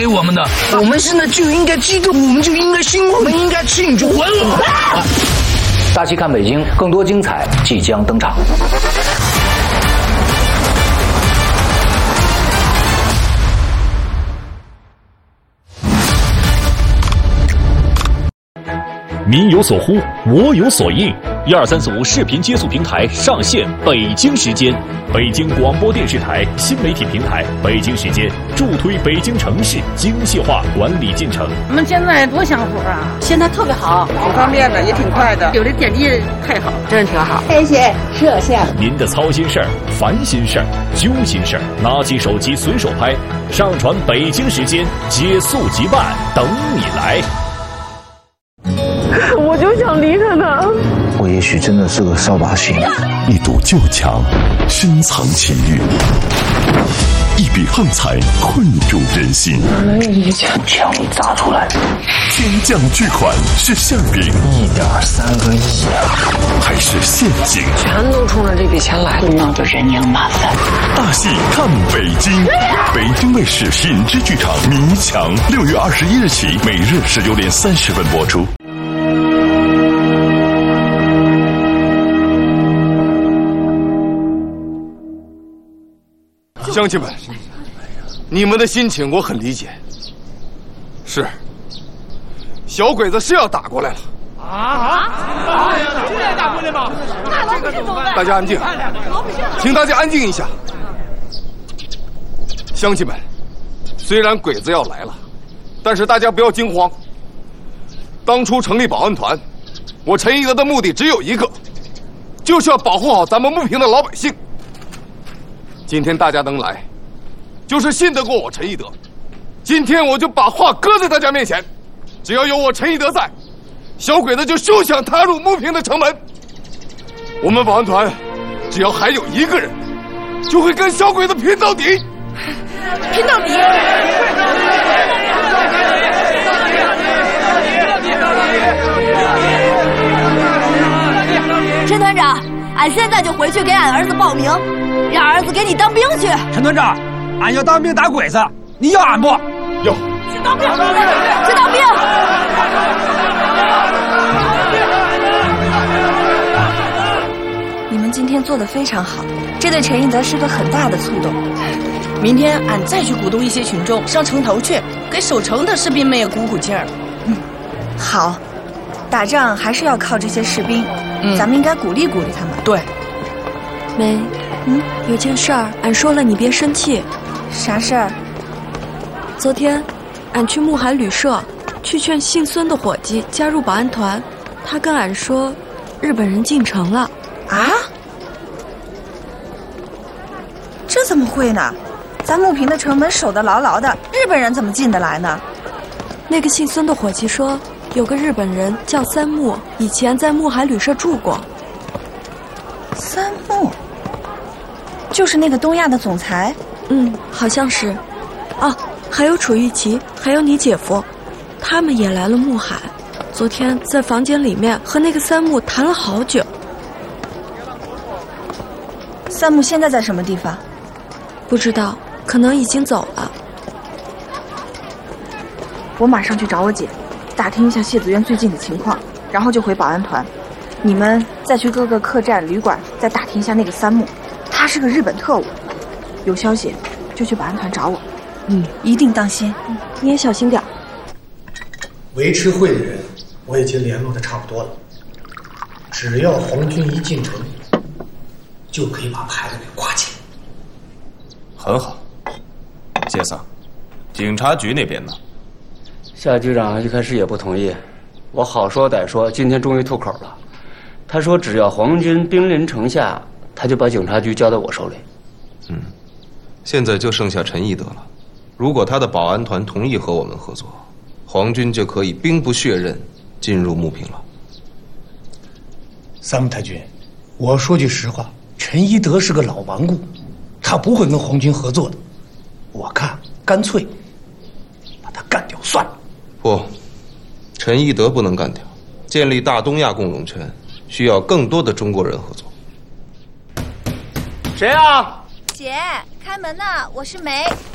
给我们的。我们现在就应该激动，我们就应该兴奋，我们应该庆祝。 大戏看北京，更多精彩即将登场。 民有所呼，我有所应。12345视频接速平台上线，北京时间。北京广播电视台新媒体平台，北京时间助推北京城市精细化管理进程。 我们现在多享福啊！现在特别好，挺方便的，也挺快的。有的点击太好，真是挺好。 谢谢摄像。 您的操心事儿、烦心事儿、揪心事儿，拿起手机随手拍，上传北京时间，接速即办，等你来。 我就想离开他。 我也许真的是个扫把星。 一堵旧墙，深藏情欲；一笔横财，困住人心。 枪一砸出来， 天降巨款是馅饼 1.3个亿啊， 还是陷阱？ 全都冲着这笔钱来， 闹得人仰马翻。 大戏看北京，北京卫视品质剧场迷墙，6月21日起，每日19点30分播出。 乡亲们，你们的心情我很理解。是，小鬼子是要打过来了。 现在打过来吗？那老百姓怎么办？ 大家安静，请大家安静一下。乡亲们，虽然鬼子要来了，但是大家不要惊慌。当初成立保安团，我陈一德的目的只有一个，就是要保护好咱们牟平的老百姓。今天大家能来，就是信得过我陈一德。今天我就把话搁在大家面前，只要有我陈一德在，小鬼子就休想踏入牟平的城门。我们保安团只要还有一个人，就会跟小鬼子拼到底。 拼到底！ 陈团长，俺现在就回去给俺儿子报名，让儿子给你当兵去。 陈团长，俺要当兵打鬼子，你要俺不？ 要。 去当兵！ 去当兵！ 你们今天做得非常好，这对陈一德是个很大的触动。 明天俺再去鼓动一些群众上城头去，给守城的士兵们也鼓鼓劲儿。 好，打仗还是要靠这些士兵，咱们应该鼓励鼓励他们。 对。 梅，有件事儿，俺说了你别生气。 啥事儿？ 昨天，俺去木海旅社，去劝姓孙的伙计加入保安团，他跟俺说，日本人进城了。 啊？这怎么会呢？咱牟平的城门守得牢牢的，日本人怎么进得来呢？ 那个姓孙的伙计说，有个日本人叫三木，以前在木海旅社住过。 三木，就是那个东亚的总裁？ 好像是。哦，还有楚玉琪，还有你姐夫，他们也来了木海。昨天在房间里面和那个三木谈了好久。 三木现在在什么地方？ 不知道，可能已经走了。 我马上去找我姐，打听一下谢子渊最近的情况，然后就回保安团。你们再去各个客栈、旅馆，再打听一下那个三木，他是个日本特务。有消息就去保安团找我。一定当心。 你也小心点。 维持会的人我已经联络的差不多了，只要皇军一进城，就可以把牌子给挂起来。 很好，杰桑，警察局那边呢？ 夏局长一开始也不同意，我好说歹说，今天终于吐口了。他说只要皇军兵临城下，他就把警察局交到我手里。 现在就剩下陈一德了。如果他的保安团同意和我们合作，皇军就可以兵不血刃进入牟平了。 三木太君，我说句实话，陈一德是个老顽固，他不会跟皇军合作的。我看干脆把他干掉算了。 不，陈一德不能干掉。建立大东亚共荣圈，需要更多的中国人合作。 谁啊？ 姐，开门呐！我是梅。